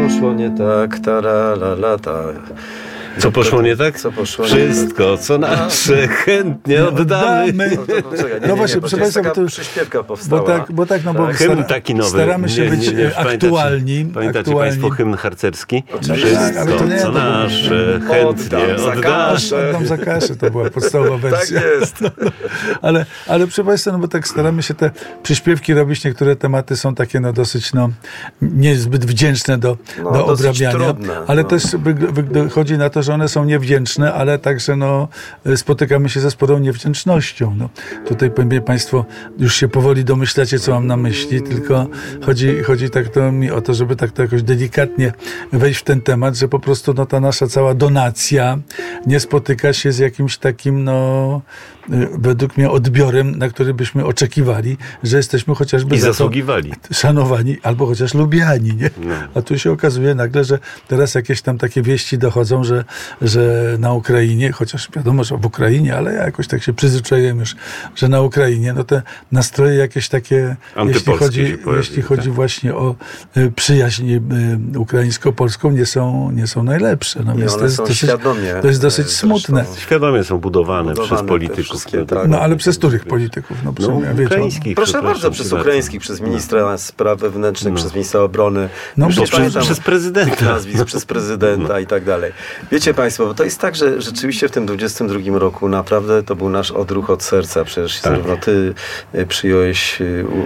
poszło nie tak, ta. Co poszło nie tak? Co poszło Wszystko, co nasze, chętnie oddamy. No właśnie, proszę Państwa, bo to przyśpiewka powstała. Bo hymn taki nowy. Staramy się być aktualni. Pamiętacie Państwo hymn harcerski? Wszystko, co nasze, chętnie oddamy. Oddam za kaszę, to była podstawowa wersja. Tak jest. Ale proszę Państwa, no bo tak staramy się te przyśpiewki robić. Niektóre tematy są takie dosyć niezbyt wdzięczne do obrabiania. Trudne, ale też chodzi na to, że one są niewdzięczne, ale także spotykamy się ze sporą niewdzięcznością. Tutaj Państwo już się powoli domyślacie, co mam na myśli, tylko chodzi tak to mi o to, żeby tak to jakoś delikatnie wejść w ten temat, że po prostu ta nasza cała donacja nie spotyka się z jakimś takim według mnie odbiorem, na który byśmy oczekiwali, że jesteśmy chociażby i zasługiwali. Szanowani albo chociaż lubiani, nie? A tu się okazuje nagle, że teraz jakieś tam takie wieści dochodzą, że na Ukrainie, chociaż wiadomo, że w Ukrainie, ale ja jakoś tak się przyzwyczaiłem już, że na Ukrainie, te nastroje jakieś takie, jeśli chodzi właśnie o przyjaźń ukraińsko-polską, nie są najlepsze. To jest dosyć smutne. Świadomie są budowane przez polityków. Ale przez których polityków? Ukraińskich. Proszę bardzo, przez ukraińskich, przez ministra spraw wewnętrznych, przez ministra obrony. Przez prezydenta. Nazwisk, przez prezydenta i tak dalej. Wiecie Państwo, bo to jest tak, że rzeczywiście w tym 22 roku naprawdę to był nasz odruch od serca. Przecież zarówno ty przyjąłeś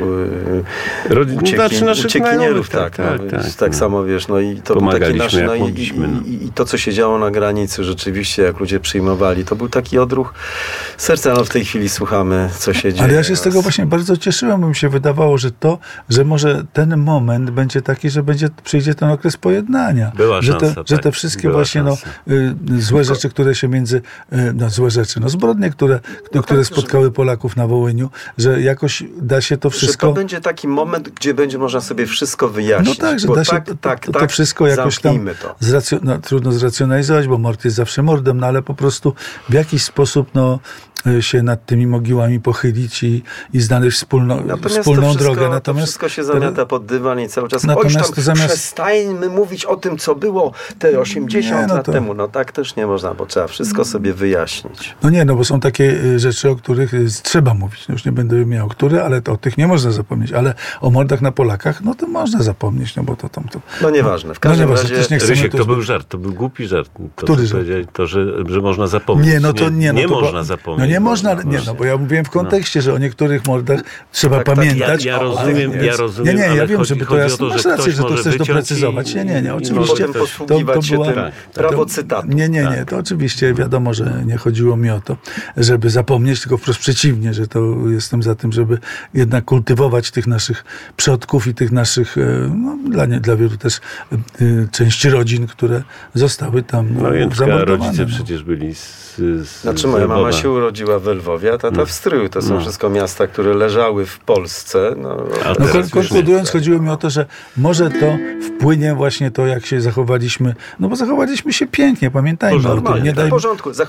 uciekinierów. Tak samo wiesz. I to był taki nasz... I to, co się działo na granicy, rzeczywiście, jak ludzie przyjmowali, to był taki odruch serca. W tej chwili słuchamy, co się dzieje. Ale ja się z tego właśnie bardzo cieszyłem, bo mi się wydawało, że może ten moment będzie taki, że przyjdzie ten okres pojednania. Była szansa, że te wszystkie właśnie złe rzeczy, które się zbrodnie, które spotkały Polaków na Wołyniu, że jakoś da się to wszystko... Że to będzie taki moment, gdzie będzie można sobie wszystko wyjaśnić. Że da się to wszystko jakoś tam trudno zracjonalizować, bo mord jest zawsze mordem, ale po prostu w jakiś sposób się nad tymi mogiłami pochylić i znaleźć wspólną drogę. Natomiast to wszystko się zamiata pod dywan i cały czas przestańmy mówić o tym, co było te 80 lat temu. Tak też nie można, bo trzeba wszystko sobie wyjaśnić. Bo są takie rzeczy, o których trzeba mówić. Już nie będę miał ale o tych nie można zapomnieć. Ale o mordach na Polakach, to można zapomnieć, bo to tam... Nieważne. W każdym razie... Rysiek, to był żart, to był głupi żart. Który żart? To, że można zapomnieć. Nie można zapomnieć. Nie można, bo ja mówiłem w kontekście, że o niektórych mordach trzeba pamiętać. Ja rozumiem. Ja wiem, żeby to jasno, masz rację, że to chcesz doprecyzować. Nie, oczywiście. Potem posługiwać się tym prawo cytatu. Nie, to oczywiście wiadomo, że nie chodziło mi o to, żeby zapomnieć, tylko wprost przeciwnie, że to jestem za tym, żeby jednak kultywować tych naszych przodków i tych naszych, dla wielu też części rodzin, które zostały tam zamordowane. Rodzice przecież byli moja mama się urodziła w Lwowie, a tata w Stryju. To są wszystko miasta, które leżały w Polsce. Konkludując, chodziło mi o to, że może to wpłynie właśnie to, jak się zachowaliśmy, bo zachowaliśmy się pięknie, pamiętajmy o tym. W porządku.